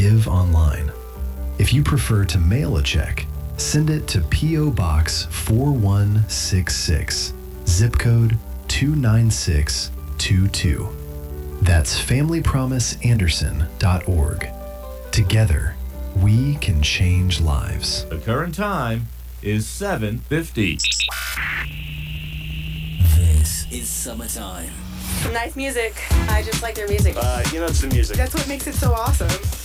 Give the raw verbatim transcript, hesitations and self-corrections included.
give online. If you prefer to mail a check, send it to P O Box four one six six, zip code two nine six two two. That's family promise anderson dot org. Together, we can change lives. The current time is seven fifty. This is summertime. Nice music. I just like their music. Uh, you know, it's the music. That's what makes it so awesome.